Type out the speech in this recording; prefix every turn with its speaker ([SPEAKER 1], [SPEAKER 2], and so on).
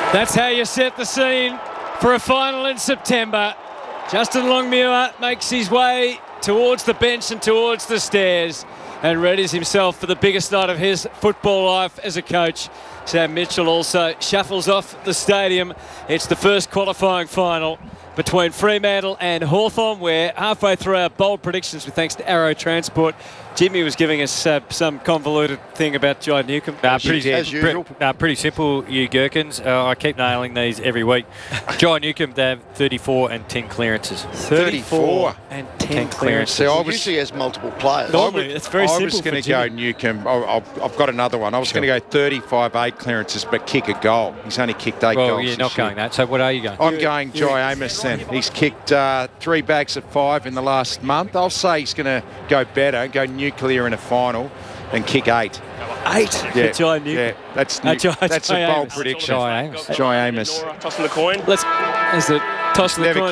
[SPEAKER 1] That's how you set the scene for a final in September. Justin Longmuir makes his way towards the bench and towards the stairs and readies himself for the biggest night of his football life as a coach. Sam Mitchell also shuffles off the stadium. It's the first qualifying final between Fremantle and Hawthorn. We're halfway through our bold predictions with thanks to Arrow Transport. Jimmy was giving us some convoluted thing about Jai Newcomb.
[SPEAKER 2] Pretty simple, you gherkins. I keep nailing these every week. Jai Newcomb, they have 34 and 10 clearances.
[SPEAKER 1] 34 and 10 clearances.
[SPEAKER 3] So usually has multiple players.
[SPEAKER 1] Normally, it's very simple.
[SPEAKER 4] I was going to go Newcomb. I've got another one. I was going to go 35, 8 clearances, but kick a goal. He's only kicked 8 goals.
[SPEAKER 2] Well, you're not going that. So what are you going?
[SPEAKER 4] I'm going Jai Amos then. He's kicked 3 bags at 5 in the last month. I'll say he's going to go better, go nuclear in a final and kick 8.
[SPEAKER 1] 8 for Jai Newcomb.
[SPEAKER 4] Yeah, that's a bold prediction.
[SPEAKER 2] Jai Amos.
[SPEAKER 4] Jai Amos.
[SPEAKER 5] Tossing the coin.
[SPEAKER 1] As the toss of the coin.